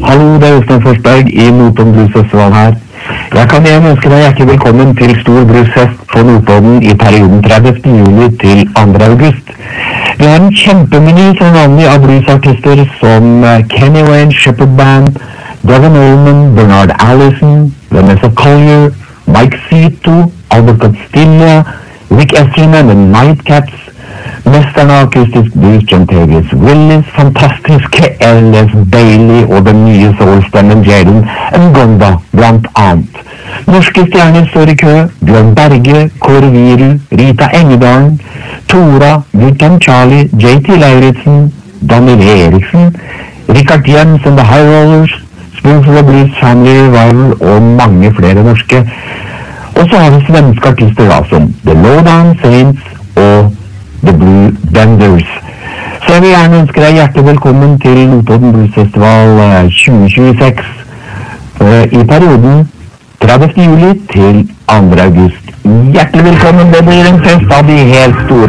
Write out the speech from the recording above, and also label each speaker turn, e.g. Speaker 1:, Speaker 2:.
Speaker 1: Hallo, det Øystein Forsberg i Notodden Bluesfestival her. Jeg kan igjen ønske deg hjertelig velkommen til Stor Bluesfest på Notodden i perioden 30. juli til 2. august. Vi har en kjempemeny som vanlig av bluesartister som Kenny Wayne Shepherd Band, Devon Allman, Bernard Allison, Vanessa Collier, Mike Zito, Albert Castilla, Rick Esterman and Nightcaps, mesterne av akustisk blues John Tavis Willis, fantastiske L.S. Bailey og den nye soulstemmen Jaden Ngonda blant annet. Norske stjerner står i kø: Bjørn Berge, Kåre Viru, Rita Engedalen, Tora, Guttorm Charlie, J.T. Lauritsen, Daniel Eriksen, Richard Jens and the High Rollers, Spoonful of Blues Family Revival og mange flere norske. Og så har vi svenske artister da, som The Lowdown Saints og The Blue Benders. Så jeg vil gjerne ønske deg hjertelig velkommen til Notodden Bluesfestival 2026 i perioden 30. juli til 2. august. Hjertelig velkommen, det blir en fest av de helt store.